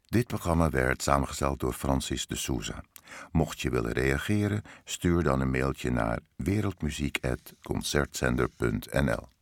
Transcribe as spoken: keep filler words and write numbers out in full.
Dit programma werd samengesteld door Francis de Souza. Mocht je willen reageren, stuur dan een mailtje naar wereldmuziek apenstaartje concertzender punt n l.